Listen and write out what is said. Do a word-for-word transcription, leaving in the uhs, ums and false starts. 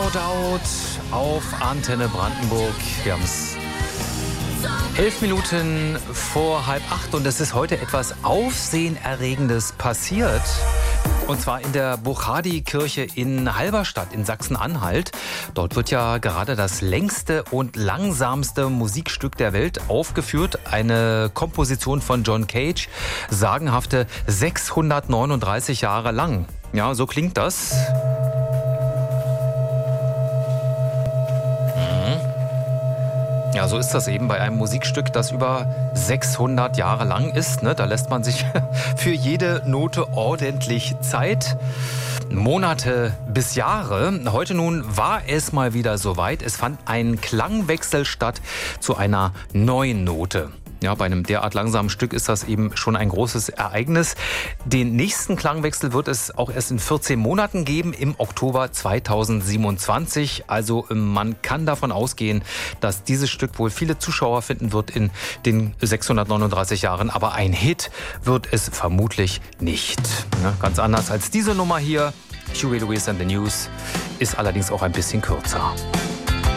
No Doubt auf Antenne Brandenburg. Wir haben es elf Minuten vor halb acht und es ist heute etwas Aufsehenerregendes passiert. Und zwar in der Buchadi-Kirche in Halberstadt in Sachsen-Anhalt. Dort wird ja gerade das längste und langsamste Musikstück der Welt aufgeführt. Eine Komposition von John Cage, sagenhafte sechshundertneununddreißig Jahre lang. Ja, so klingt das. Ja, so ist das eben bei einem Musikstück, das über sechshundert Jahre lang ist. Ne? Da lässt man sich für jede Note ordentlich Zeit. Monate bis Jahre. Heute nun war es mal wieder soweit. Es fand ein Klangwechsel statt zu einer neuen Note. Ja, bei einem derart langsamen Stück ist das eben schon ein großes Ereignis. Den nächsten Klangwechsel wird es auch erst in vierzehn Monaten geben, im Oktober zweitausendsiebenundzwanzig. Also man kann davon ausgehen, dass dieses Stück wohl viele Zuschauer finden wird in den sechshundertneununddreißig Jahren. Aber ein Hit wird es vermutlich nicht. Ja, ganz anders als diese Nummer hier. Huey Lewis and the News ist allerdings auch ein bisschen kürzer.